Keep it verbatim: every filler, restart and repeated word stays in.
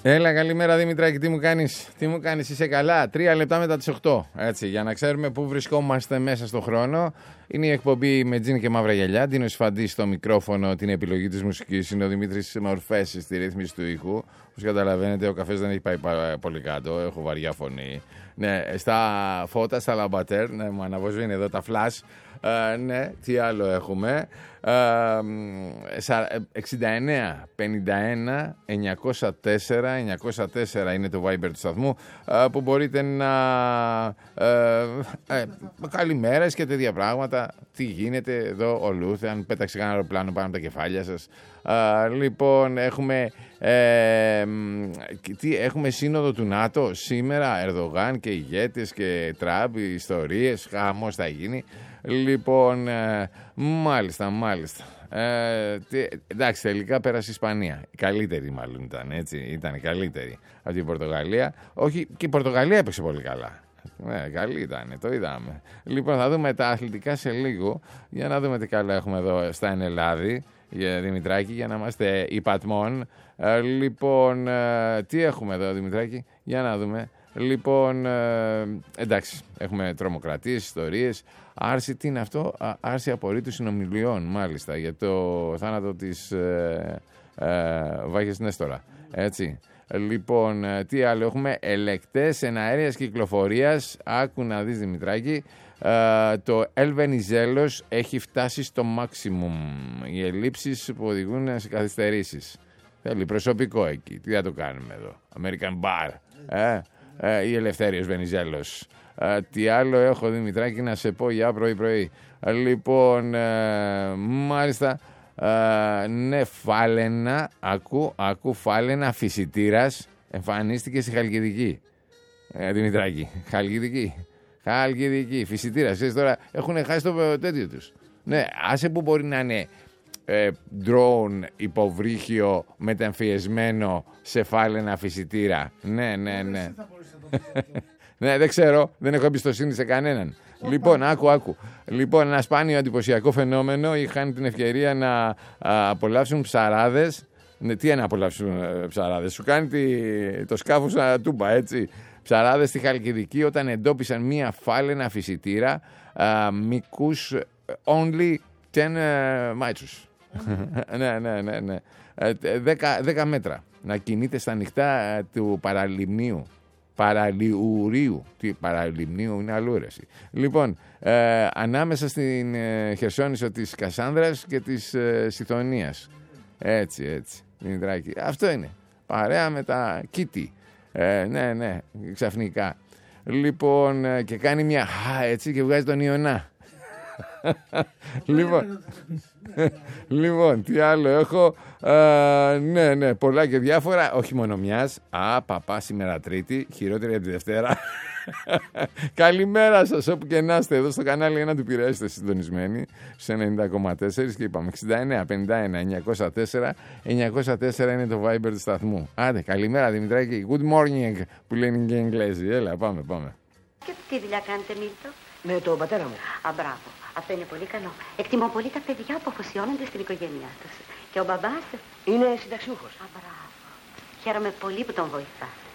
Έλα, καλημέρα Δημητράκη, τι μου κάνεις, τι μου κάνεις, είσαι καλά? Τρία λεπτά μετά τις οκτώ, έτσι, για να ξέρουμε πού βρισκόμαστε μέσα στο χρόνο. Είναι η εκπομπή με τζιν και μαύρα γυαλιά, την Φαντή στο μικρόφωνο, την επιλογή της μουσικής, είναι ο Δημήτρης Μορφέσης στη ρύθμιση του ήχου. Όπως καταλαβαίνετε, ο καφές δεν έχει πάει πολύ κάτω, έχω βαριά φωνή. Ναι, στα φώτα, στα λαμπατέρ, ναι, μου αναβοσβήνει εδώ τα flash. Uh, ναι, τι άλλο έχουμε? Uh, εξήντα εννέα πενήντα ένα εννιακόσια τέσσερα εννιακόσια τέσσερα είναι το Viber του σταθμού, uh, που μπορείτε να uh, uh, καλημέρες και τέτοια πράγματα. Τι γίνεται εδώ ο Λούθεν, πέταξε κανένα αεροπλάνο πάνω από τα κεφάλια σας. Uh, λοιπόν, έχουμε ε, τι, έχουμε σύνοδο του ΝΑΤΟ σήμερα, Ερδογάν και ηγέτες και Τραμπ, ιστορίες, χαμός θα γίνει. Λοιπόν, ε, μάλιστα, μάλιστα. Ε, τι, εντάξει, τελικά πέρασε η Ισπανία. Η καλύτερη μάλλον ήταν, έτσι. Ήταν η καλύτερη από την Πορτογαλία. Όχι, και η Πορτογαλία έπαιξε πολύ καλά. Ναι, καλή ήταν, το είδαμε. Λοιπόν, θα δούμε τα αθλητικά σε λίγο, για να δούμε τι καλά έχουμε εδώ στα Ενελάδη, για Δημητράκη, για να είμαστε υπατμών. Ε, λοιπόν, ε, τι έχουμε εδώ, Δημητράκη, για να δούμε. Λοιπόν, ε, εντάξει, έχουμε τρομοκρατίες, ιστορίες. Άρση, τι είναι αυτό? Α, άρση απορρίτου συνομιλιών, μάλιστα, για το θάνατο της ε, ε, Βάχης Νέστορα. Έτσι. Λοιπόν, ε, τι άλλο έχουμε? Ελεκτές εναέριας κυκλοφορίας. Άκου να δεις, Δημητράκη. Ε, το Ελβενιζέλος έχει φτάσει στο maximum. Οι ελλείψεις που οδηγούν σε καθυστερήσεις. Θέλει προσωπικό εκεί. Τι θα το κάνουμε εδώ? American Bar. Ε, ε, ή Ελευθέριος Βενιζέλος. Uh, τι άλλο έχω, Δημητράκη, να σε πω για πρωί-πρωί. Uh, λοιπόν, uh, μάλιστα, uh, ναι, Φάλαινα, ακού, ακού Φάλαινα φυσιτήρας εμφανίστηκε στη Χαλκιδική. Uh, Δημητράκη, Χαλκιδική, Χαλκιδική, φυσιτήρας. Ξέρεις τώρα, έχουν χάσει το τέτοιο τους. Ναι, άσε που μπορεί να είναι ε, drone υποβρύχιο μετεμφιεσμένο σε Φάλαινα φυσιτήρα. Ναι, ναι, ναι. Ναι, δεν ξέρω, δεν έχω εμπιστοσύνη σε κανέναν. Λοιπόν, άκου, άκου. Λοιπόν, ένα σπάνιο εντυπωσιακό φαινόμενο. Είχαν την ευκαιρία να α, απολαύσουν ψαράδες. Ναι, τι είναι να απολαύσουν ε, ψαράδες? Σου κάνει τη, το σκάφος να τούμπα, έτσι. Ψαράδες στη Χαλκιδική όταν εντόπισαν μία φάλαινα φυσιτήρα μήκους only ten μάιτσους. ναι, ναι, ναι, ναι. δέκα μέτρα. Να κινείται στα νυχτά του παραλιμνίου. Παραλιουρίου. Τι παραλιμνίου είναι αλλούρεση. Λοιπόν, ε, ανάμεσα στην ε, Χερσόνησο της Κασάνδρας και της ε, Σιθωνίας. Έτσι, έτσι. Δημητράκη. Αυτό είναι. Παρέα με τα Κίτι. Ε, ναι, ναι, ξαφνικά. Λοιπόν, ε, και κάνει μια χα, έτσι, και βγάζει τον Ιωνά. λοιπόν, λοιπόν, τι άλλο έχω? Uh, ναι, ναι, πολλά και διάφορα. Όχι μόνο μιας. Α, παπά, σήμερα Τρίτη, χειρότερη από τη Δευτέρα. Καλημέρα σας, όπου και να είστε. Εδώ στο κανάλι ένα του Πειραιά είστε συντονισμένοι σε ενενήντα κόμμα τέσσερα και είπαμε εξήντα εννέα πενήντα ένα εννιακόσια τέσσερα εννιακόσια τέσσερα είναι το Viber του σταθμού. Άντε, καλημέρα Δημητράκη. Good morning που λένε και οι Εγγλέζοι. Έλα, πάμε, πάμε. Και τι δουλειά κάνετε, Μίλτο? Με τον πατέρα μου. Α, μπράβο. Αυτό είναι πολύ καλό. Εκτιμώ πολύ τα παιδιά που αφοσιώνονται στην οικογένειά τους. Και ο μπαμπάς? Είναι συνταξιούχος. Α, μπράβο. Χαίρομαι πολύ που τον βοηθάτε.